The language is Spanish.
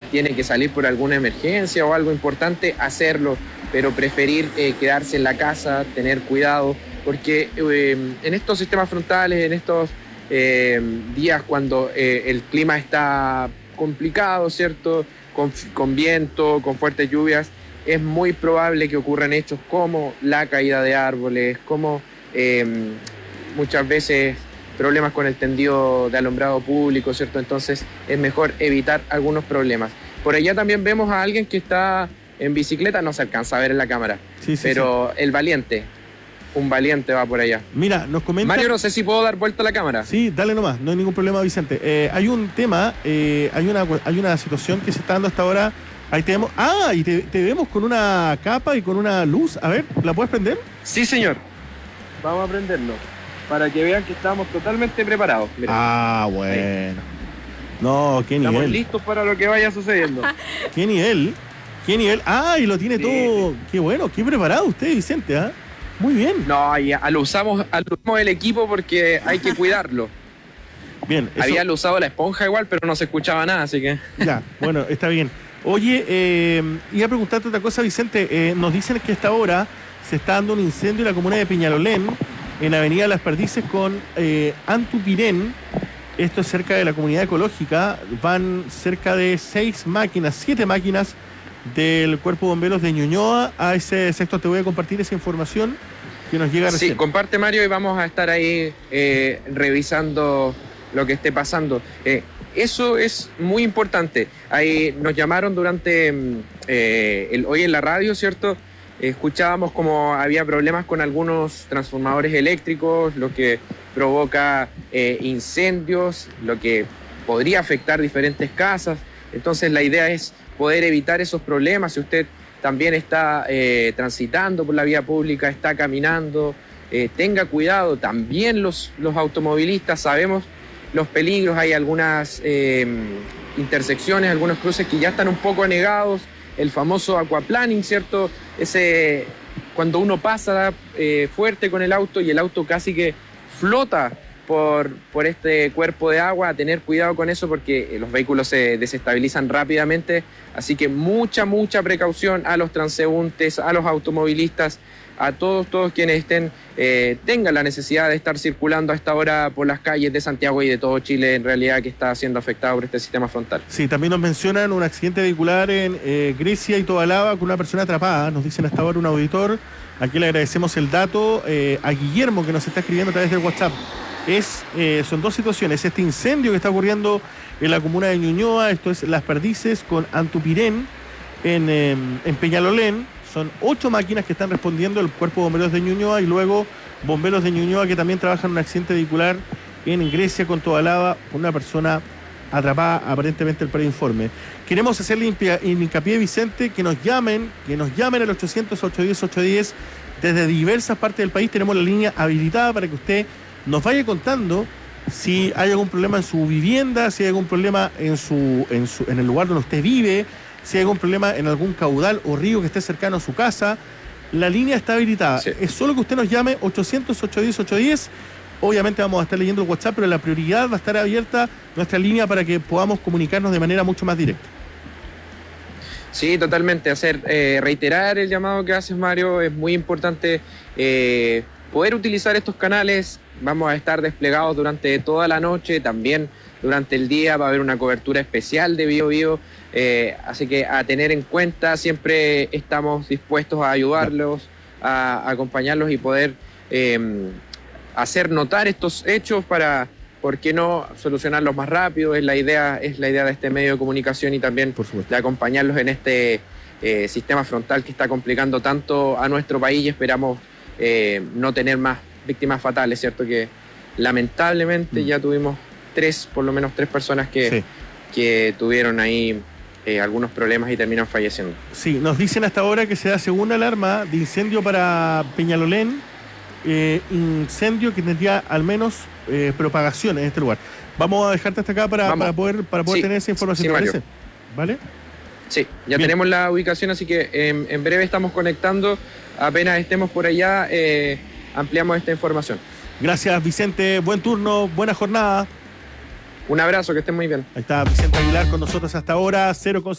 tiene que salir por alguna emergencia o algo importante, hacerlo, pero preferir quedarse en la casa, tener cuidado, porque en estos sistemas frontales, en estos días cuando el clima está complicado, ¿cierto? Con viento, con fuertes lluvias, es muy probable que ocurran hechos como la caída de árboles, como muchas veces problemas con el tendido de alumbrado público, ¿cierto? Entonces es mejor evitar algunos problemas. Por allá también vemos a alguien que está en bicicleta, no se alcanza a ver en la cámara, pero el valiente, un valiente va por allá. Mira, nos comenta... Mario, no sé si puedo dar vuelta a la cámara. Sí, dale nomás, no hay ningún problema, Vicente. Hay un tema, hay una situación que se está dando hasta ahora. Ahí te vemos. Ah, y te vemos con una capa y con una luz. A ver, ¿la puedes prender? Sí, señor. Vamos a prenderlo, para que vean que estamos totalmente preparados. Mirá. Ah, bueno. Ahí. No, qué nivel. Estamos listos para lo que vaya sucediendo. ¿Qué nivel? ¿Qué nivel? Ah, y lo tiene todo. Qué bueno, qué preparado usted, Vicente, ¿ah? Muy bien. No, ya lo usamos el equipo porque hay que cuidarlo. Bien. Eso... Había usado la esponja igual, pero no se escuchaba nada, así que... Ya, bueno, está bien. Oye, iba a preguntarte otra cosa, Vicente. Nos dicen que a esta hora se está dando un incendio en la comuna de Peñalolén, en Avenida Las Perdices con Antupirén. Esto es cerca de la comunidad ecológica. Van cerca de 7 máquinas del Cuerpo de Bomberos de Ñuñoa a ese sector. Te voy a compartir esa información que nos llega recién. Sí, comparte, Mario, y vamos a estar ahí revisando lo que esté pasando. Eso es muy importante. Ahí nos llamaron durante hoy en la radio, ¿cierto? Escuchábamos como había problemas con algunos transformadores eléctricos, lo que provoca incendios, lo que podría afectar diferentes casas. Entonces la idea es poder evitar esos problemas. Si usted también está transitando por la vía pública, está caminando, tenga cuidado. También los automovilistas sabemos los peligros. Hay algunas intersecciones, algunos cruces que ya están un poco anegados. El famoso aquaplaning, ¿cierto? Ese cuando uno pasa fuerte con el auto y el auto casi que flota por este cuerpo de agua. A tener cuidado con eso porque los vehículos se desestabilizan rápidamente. Así que mucha precaución a los transeúntes, a los automovilistas, a todos quienes tengan la necesidad de estar circulando a esta hora por las calles de Santiago y de todo Chile, en realidad, que está siendo afectado por este sistema frontal. Sí, también nos mencionan un accidente vehicular en Grecia y Tobalaba con una persona atrapada. Nos dicen hasta ahora un auditor. Aquí le agradecemos el dato a Guillermo, que nos está escribiendo a través del WhatsApp. Son dos situaciones. Este incendio que está ocurriendo en la comuna de Ñuñoa, esto es Las Perdices con Antupirén en Peñalolén. Son 8 máquinas que están respondiendo el Cuerpo de Bomberos de Ñuñoa y luego bomberos de Ñuñoa que también trabajan en un accidente vehicular en Grecia con Tobalaba, una persona atrapada, aparentemente el preinforme. Queremos hacerle hincapié, Vicente, que nos llamen al 800-810-810 desde diversas partes del país. Tenemos la línea habilitada para que usted nos vaya contando si hay algún problema en su vivienda, si hay algún problema en el lugar donde usted vive, si hay algún problema en algún caudal o río que esté cercano a su casa. La línea está habilitada. Sí. Es solo que usted nos llame 800-810-810. Obviamente vamos a estar leyendo el WhatsApp, pero la prioridad va a estar abierta nuestra línea para que podamos comunicarnos de manera mucho más directa. Sí, totalmente. Reiterar el llamado que haces, Mario. Es muy importante poder utilizar estos canales. Vamos a estar desplegados durante toda la noche, también durante el día va a haber una cobertura especial de Biobío, así que a tener en cuenta, siempre estamos dispuestos a ayudarlos, a acompañarlos y poder hacer notar estos hechos para, ¿por qué no solucionarlos más rápido? Es la idea de este medio de comunicación y también de acompañarlos en este sistema frontal que está complicando tanto a nuestro país y esperamos no tener más víctimas fatales, ¿cierto? Que lamentablemente ya tuvimos por lo menos tres personas que tuvieron ahí algunos problemas y terminan falleciendo. Sí, nos dicen hasta ahora que se da segunda alarma de incendio para Peñalolén, incendio que tendría al menos propagación en este lugar. Vamos a dejarte hasta acá para poder tener esa información, ¿te parece? ¿Vale? Sí, ya tenemos la ubicación, así que en breve estamos conectando. Apenas estemos por allá, ampliamos esta información. Gracias, Vicente. Buen turno, buena jornada. Un abrazo, que estén muy bien. Ahí está Vicente Aguilar con nosotros hasta ahora, 0